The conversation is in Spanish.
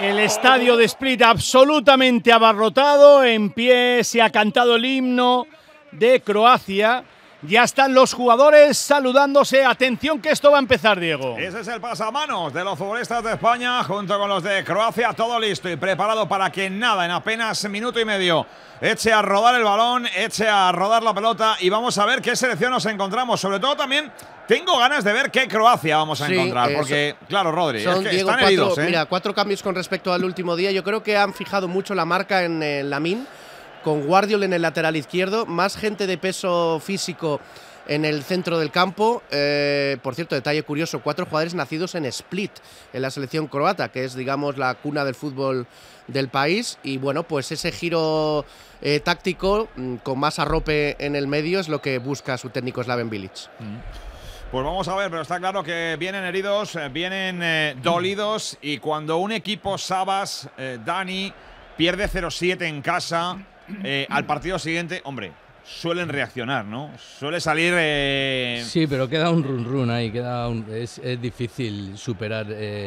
El estadio de Split absolutamente abarrotado, en pie se ha cantado el himno de Croacia. Ya están los jugadores saludándose. Atención que esto va a empezar, Diego. Ese es el pasamanos de los futbolistas de España junto con los de Croacia. Todo listo y preparado para que nada, en apenas minuto y medio, eche a rodar el balón, eche a rodar la pelota y vamos a ver qué selección nos encontramos. Sobre todo también tengo ganas de ver qué Croacia vamos a encontrar. Porque, claro, Rodri, es que Diego, están heridos. Mira, 4 cambios con respecto al último día. Yo creo que han fijado mucho la marca en Lamine, con Guardiol en el lateral izquierdo, más gente de peso físico en el centro del campo. Por cierto, detalle curioso, 4 jugadores nacidos en Split, en la selección croata, que es, digamos, la cuna del fútbol del país. Y bueno, pues ese giro táctico con más arrope en el medio es lo que busca su técnico Slaven Bilic. Pues vamos a ver, pero está claro que vienen heridos, vienen dolidos, y cuando un equipo Sabas, Dani, pierde 0-7 en casa, al partido siguiente, hombre, suelen reaccionar, ¿no? Suele salir… Sí, pero queda un run ahí, es difícil superar